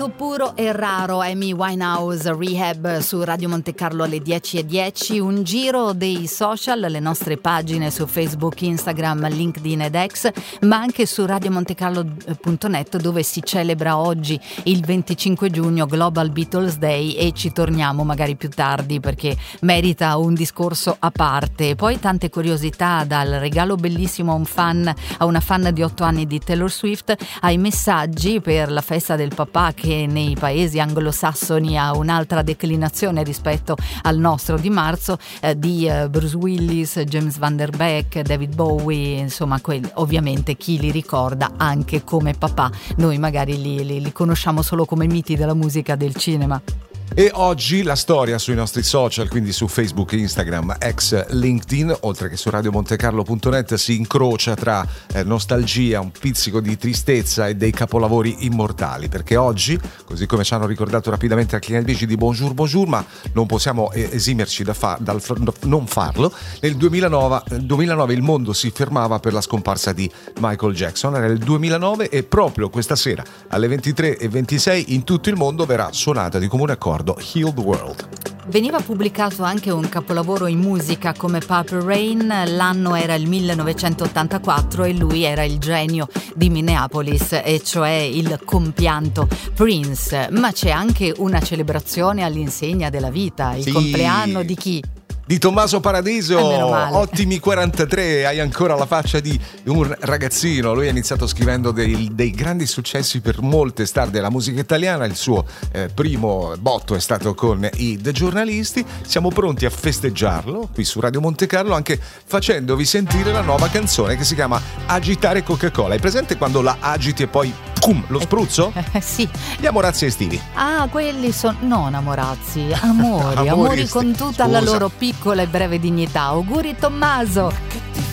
Talento puro e raro, Amy Winehouse, Rehab su Radio Monte Carlo alle 10:10. Un giro dei social, le nostre pagine su Facebook, Instagram, LinkedIn ed X, ma anche su radiomontecarlo.net, dove si celebra oggi il 25 giugno Global Beatles Day, e ci torniamo magari più tardi perché merita un discorso a parte. Poi tante curiosità, dal regalo bellissimo a una fan di 8 anni di Taylor Swift, ai messaggi per la festa del papà, che nei paesi anglosassoni ha un'altra declinazione rispetto al nostro di marzo, di Bruce Willis, James Van Der Beek, David Bowie, insomma ovviamente chi li ricorda anche come papà. Noi magari li conosciamo solo come miti della musica, del cinema. E oggi la storia sui nostri social, quindi su Facebook, Instagram, ex LinkedIn, oltre che su radiomontecarlo.net, si incrocia tra nostalgia, un pizzico di tristezza e dei capolavori immortali, perché oggi, così come ci hanno ricordato rapidamente anche gli amici di Bonjour, ma non possiamo esimerci dal non farlo, nel 2009 il mondo si fermava per la scomparsa di Michael Jackson. Era il 2009 e proprio questa sera alle 23:26 in tutto il mondo verrà suonata di comune accordo Heal the World. Veniva pubblicato anche un capolavoro in musica come Purple Rain, l'anno era il 1984 e lui era il genio di Minneapolis, e cioè il compianto Prince. Ma c'è anche una celebrazione all'insegna della vita, il compleanno di chi? Di Tommaso Paradiso. Ottimi 43, hai ancora la faccia di un ragazzino. Lui ha iniziato scrivendo dei grandi successi per molte star della musica italiana. Il suo primo botto è stato con i The Giornalisti. Siamo pronti a festeggiarlo qui su Radio Monte Carlo, anche facendovi sentire la nuova canzone che si chiama Agitare Coca-Cola. Hai presente quando la agiti e poi lo spruzzo? Sì. Gli amorazzi estivi. Ah, quelli sono non amorazzi, amori con tutta la loro piccola e breve dignità. Auguri Tommaso.